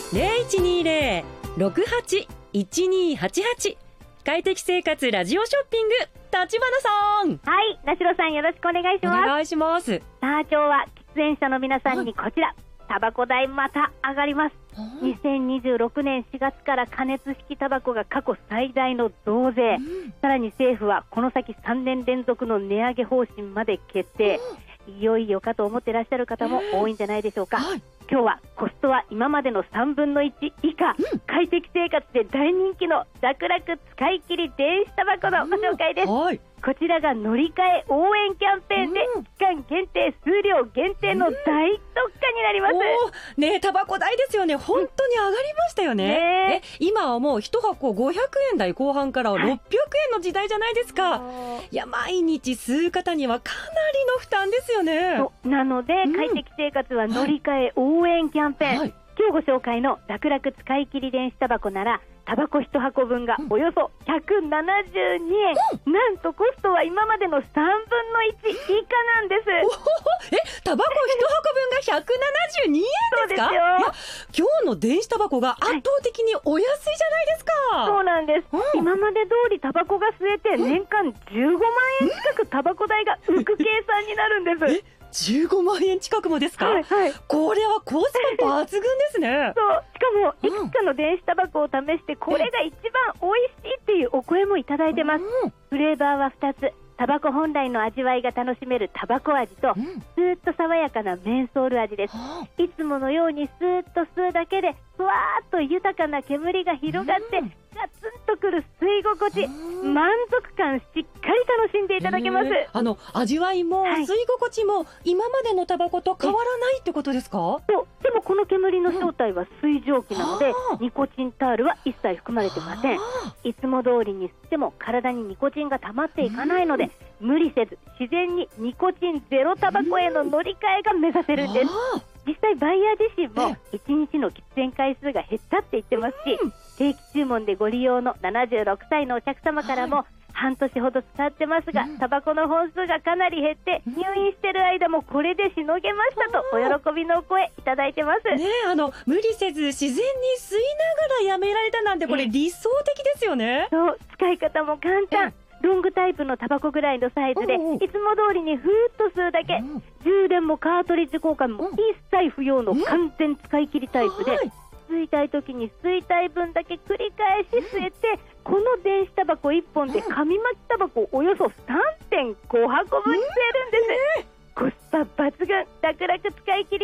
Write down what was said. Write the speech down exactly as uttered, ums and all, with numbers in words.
ゼロいちにゼロ ろくはち いちにはちはち。快適生活ラジオショッピング、立花さん。 はい、なしろさんよろしくお願いします。 お願いします。 さあ今日は喫煙者の皆さんにこちら、はい、タバコ代また上がります。にせんにじゅうろくねんしがつから加熱式タバコが過去最大の増税、うん、さらに政府はこの先さんねん連続の値上げ方針まで決定、うん、いよいよかと思ってらっしゃる方も多いんじゃないでしょうか、はい、今日はコストは今までのさんぶんのいち以下、うん、快適生活で大人気の楽々使い切り電子タバコのご紹介です、うん、はい、こちらが乗り換え応援キャンペーンで、うん、期間限定数量限定の大特価になります、 うん、ねえタバコ代ですよね、本当に上がりましたよね、うんね、え今はもういち箱ごひゃくえん台後半からろっぴゃくえんの時代じゃないですか、はい、いや毎日吸う方にはかなりの負担ですよね。 そうなので、うん、快適生活は乗り換え応援キャンペーン、はい、今日ご紹介の楽々使い切り電子タバコならタバコいち箱分がおよそひゃくななじゅうにえん、うん、なんとコストは今までのさんぶんのいち以下なんです。 えタバコいち箱分がひゃくななじゅうにえんですか？ そうですよ。 いや今日の電子タバコが圧倒的にお安いじゃないですか、 はい、そうなんです、うん、今まで通りタバコが吸えて年間じゅうごまんえん近くタバコ代が浮く計算になるんです。 えじゅうごまんえん近くもですか？はいはい、これはコスパ抜群ですね。 そうしかもいくつかの電子タバコを試してこれが一番美味しいっていうお声もいただいてます、うん、フレーバーはふたつ、タバコ本来の味わいが楽しめるタバコ味と、うん、スーッと爽やかなメンソール味です、うん、いつものようにスーッと吸うだけでふわーっと豊かな煙が広がって、うん、ガツンとくる吸い心地、満足感しっかり楽しんでいただけます。 あの味わいも吸い心地も今までのタバコと変わらないってことですか？ そうでもこの煙の正体は水蒸気なので、うん、ニコチンタールは一切含まれてません。いつも通りに吸っても体にニコチンが溜まっていかないので、うん、無理せず自然にニコチンゼロタバコへの乗り換えが目指せるんです、うん、実際バイヤー自身もいちにちの喫煙回数が減ったって言ってますし、うん、定期注文でご利用のななじゅうろくさいのお客様からも、はい、半年ほど使ってますが、うん、タバコの本数がかなり減って入院してる間もこれでしのげましたとお喜びの声いただいてます、 ね、あの無理せず自然に吸いながらやめられたなんてこれ理想的ですよね。 そう使い方も簡単、ロングタイプのタバコぐらいのサイズでいつも通りにふーっと吸うだけ、うん、充電もカートリッジ交換も一切不要の完全使い切りタイプで、うん吸いたい時に吸いたい分だけ繰り返し吸えて、この電子タバコいっぽんで紙巻きタバコおよそ さんてんご 箱分吸えるんです、コスパ抜群楽々使い切り